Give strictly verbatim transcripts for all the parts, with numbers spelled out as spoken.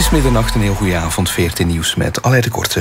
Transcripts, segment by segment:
is middernacht, een heel goede avond. veertien Nieuws met Aleid de Korte.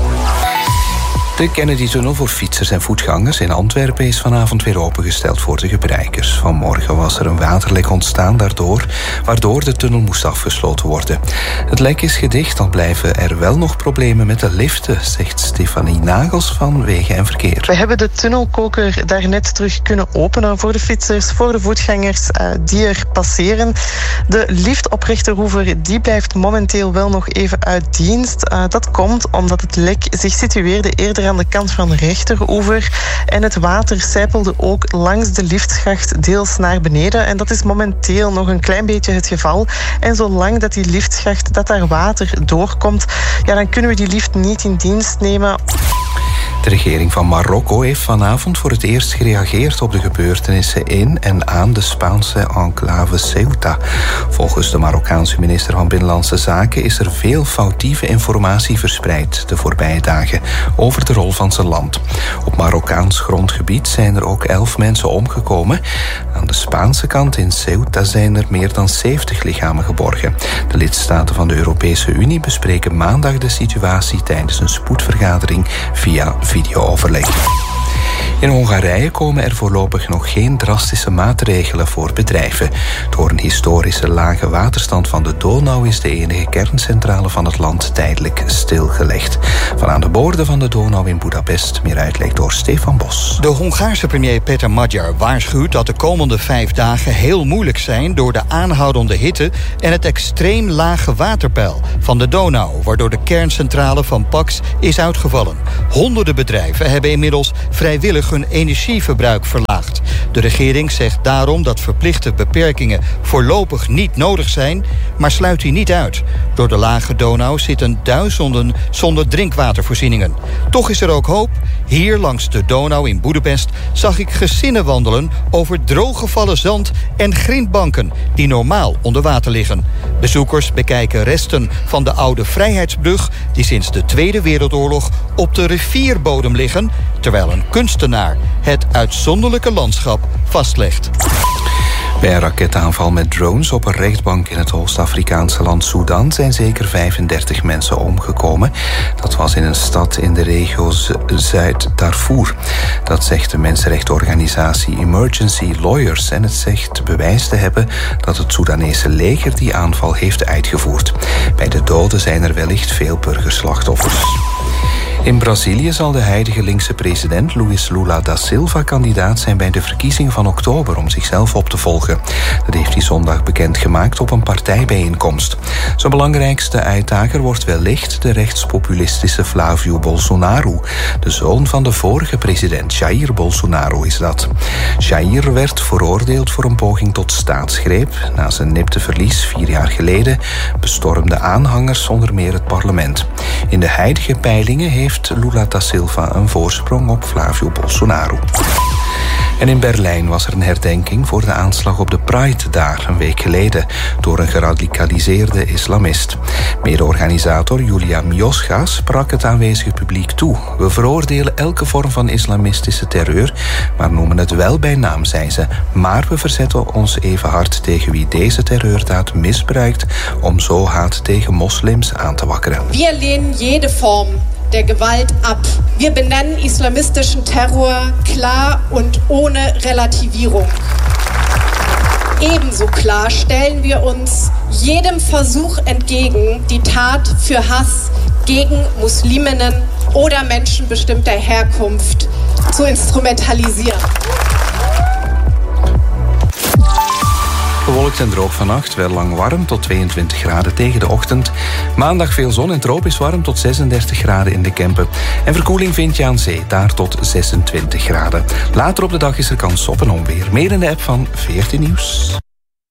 De Kennedy-tunnel voor fietsers en voetgangers in Antwerpen is vanavond weer opengesteld voor de gebruikers. Vanmorgen was er een waterlek ontstaan daardoor, waardoor de tunnel moest afgesloten worden. Het lek is gedicht, al blijven er wel nog problemen met de liften, zegt Stefanie Nagels van Wegen en Verkeer. We hebben de tunnelkoker daarnet terug kunnen openen voor de fietsers, voor de voetgangers uh, die er passeren. De lift op Rechteroever die blijft momenteel wel nog even uit dienst. Uh, dat komt omdat het lek zich situeerde eerder aan de kant van de rechteroever en het water sijpelde ook langs de liftschacht deels naar beneden en dat is momenteel nog een klein beetje het geval. En zolang dat die liftschacht, dat daar water doorkomt, ja, dan kunnen we die lift niet in dienst nemen. De regering van Marokko heeft vanavond voor het eerst gereageerd op de gebeurtenissen in en aan de Spaanse enclave Ceuta. Volgens de Marokkaanse minister van Binnenlandse Zaken is er veel foutieve informatie verspreid de voorbije dagen over de rol van zijn land. Op Marokkaans grondgebied zijn er ook elf mensen omgekomen. Aan de Spaanse kant in Ceuta zijn er meer dan zeventig lichamen geborgen. De lidstaten van de Europese Unie bespreken maandag de situatie tijdens een spoedvergadering via videooverleg. In Hongarije komen er voorlopig nog geen drastische maatregelen voor bedrijven. Door een historische lage waterstand van de Donau is de enige kerncentrale van het land tijdelijk stilgelegd. Van aan de boorden van de Donau in Boedapest, meer uitleg door Stefan Bos. De Hongaarse premier Peter Magyar waarschuwt dat de komende vijf dagen heel moeilijk zijn door de aanhoudende hitte en het extreem lage waterpeil van de Donau, waardoor de kerncentrale van Pax is uitgevallen. Honderden bedrijven hebben inmiddels vrijwillig hun energieverbruik verlaagd. De regering zegt daarom dat verplichte beperkingen voorlopig niet nodig zijn, maar sluit die niet uit. Door de lage Donau zitten duizenden zonder drinkwatervoorzieningen. Toch is er ook hoop. Hier langs de Donau in Boedapest zag ik gezinnen wandelen over drooggevallen zand en grindbanken die normaal onder water liggen. Bezoekers bekijken resten van de oude Vrijheidsbrug die sinds de Tweede Wereldoorlog op de rivierbodem liggen, terwijl een kunstenaar het uitzonderlijke landschap vastlegt. Bij een raketaanval met drones op een rechtbank in het Oost-Afrikaanse land Sudan zijn zeker vijfendertig mensen omgekomen. Dat was in een stad in de regio Zuid-Darfur. Dat zegt de mensenrechtenorganisatie Emergency Lawyers en het zegt bewijs te hebben dat het Soedanese leger die aanval heeft uitgevoerd. Bij de doden zijn er wellicht veel burgerslachtoffers. In Brazilië zal de huidige linkse president Luiz Lula da Silva kandidaat zijn bij de verkiezingen van oktober om zichzelf op te volgen. Dat heeft hij zondag bekendgemaakt op een partijbijeenkomst. Zijn belangrijkste uitdager wordt wellicht de rechtspopulistische Flávio Bolsonaro. De zoon van de vorige president Jair Bolsonaro is dat. Jair werd veroordeeld voor een poging tot staatsgreep. Na zijn nipte verlies vier jaar geleden bestormden aanhangers onder meer het parlement. In de huidige peilingen heeft Lula da Silva een voorsprong op Flávio Bolsonaro. En in Berlijn was er een herdenking voor de aanslag op de Pride daar een week geleden door een geradicaliseerde islamist. Mede-organisator Julia Miosga sprak het aanwezige publiek toe. We veroordelen elke vorm van islamistische terreur, maar noemen het wel bij naam, zei ze. Maar we verzetten ons even hard tegen wie deze terreurdaad misbruikt om zo haat tegen moslims aan te wakkeren. We lehnen jede vorm der Gewalt ab. Wir benennen islamistischen Terror klar und ohne Relativierung. Ebenso klar stellen wir uns jedem Versuch entgegen, die Tat für Hass gegen Musliminnen oder Menschen bestimmter Herkunft zu instrumentalisieren. Bewolkt en droog vannacht, wel lang warm tot tweeëntwintig graden tegen de ochtend. Maandag veel zon en tropisch warm tot zesendertig graden in de Kempen. En verkoeling vind je aan zee, daar tot zesentwintig graden. Later op de dag is er kans op een onweer. Meer in de app van veertien Nieuws.